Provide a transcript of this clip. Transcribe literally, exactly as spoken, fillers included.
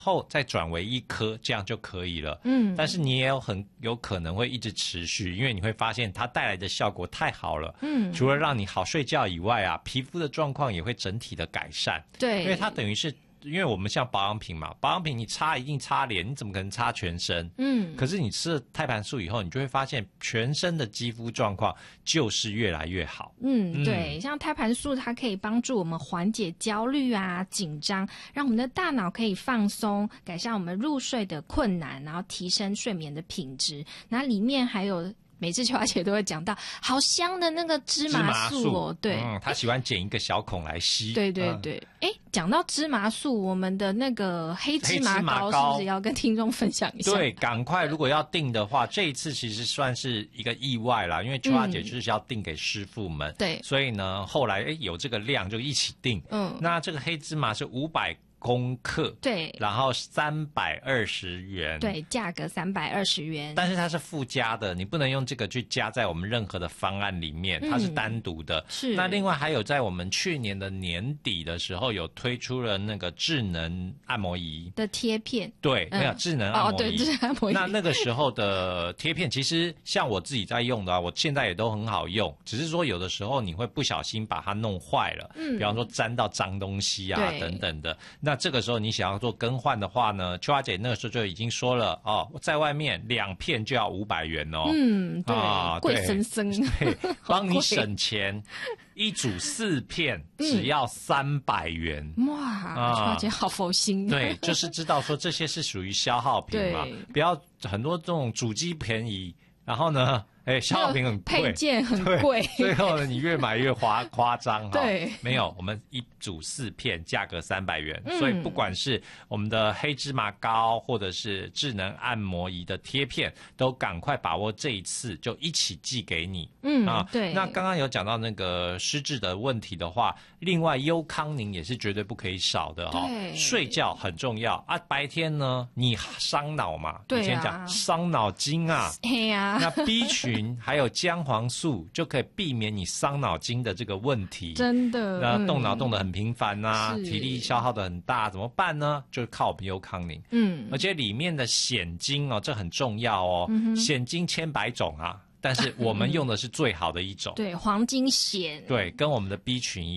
后再转为一颗，这样就可以了。嗯，但是你也有很有可能会一直持续，因为你会发现它带来的效果太好了。嗯，除了让你好睡觉以外啊，皮肤的状况也会整体的改善。 对， 因为它等于是。因为我们像保养品嘛，保养品你擦一定擦脸，你怎么可能擦全身？嗯，可是你吃了胎盘素以后，你就会发现全身的肌肤状况就是越来越好。 嗯，对，像胎盘素它可以帮助我们缓解焦虑啊、紧张，让我们的大脑可以放松，改善我们入睡的困难，然后提升睡眠的品质。那里面还有。每次秋华姐都会讲到好香的那个芝麻素哦，对， 嗯，她喜欢剪一个小孔来吸。 对对对，哎、嗯，讲到芝麻素，我们的那个黑芝麻膏是不是要跟听众分享一下？ 对，赶快，如果要订的话，这一次其实算是一个意外啦，因为秋华姐就是要订给师傅们，对、嗯，所以呢，后来哎有这个量就一起订。嗯，那这个黑芝麻是五百。公克对， 然后三百二十元， 对，价格三百二十元， 但是它是附加的，你不能用这个去加在我们任何的方案里面，它是单独的。嗯、是。那另外还有在我们去年的年底的时候，有推出了那个智能按摩仪的贴片， 对，嗯、没有智能按摩仪，哦， 对，智能按摩仪。 那那个时候的贴片，其实像我自己在用的啊，我现在也都很好用，只是说有的时候你会不小心把它弄坏了，嗯，比方说沾到脏东西啊等等的。那这个时候你想要做更换的话呢，秋华姐那个时候就已经说了哦，在外面两片就要五百元哦。 嗯，对，啊、贵森森， 对，帮你省钱，一组四片只要三百元。 嗯、哇，啊、秋华姐好佛心。 对，就是知道说这些是属于消耗品嘛，不要很多这种主机便宜，然后呢。哎，消耗品很贵， 配件很贵， 最后呢，你越买越夸夸张哈。 对， 没有，我们一组四片，价格三百元，嗯、所以不管是我们的黑芝麻膏，或者是智能按摩仪的贴片，都赶快把握这一次，就一起寄给你。嗯啊， 对。 那刚刚有讲到那个失智的问题的话，另外优康宁也是绝对不可以少的哈、哦。睡觉很重要啊，白天呢你伤脑嘛， 对啊， 以前讲伤脑筋啊， 嘿呀， 那 B 群。还有姜黄素就可以避免你伤脑筋的这个问题， 真的。 那动脑动得很频繁啊，嗯、体力消耗得很大，怎么办呢？就是靠我们优康宁。嗯，而且里面的显精哦，这很重要哦。嗯、显精千百种啊，但是我们用的是最好的一种， 对，黄金显， 对，跟我们的 B 群一样。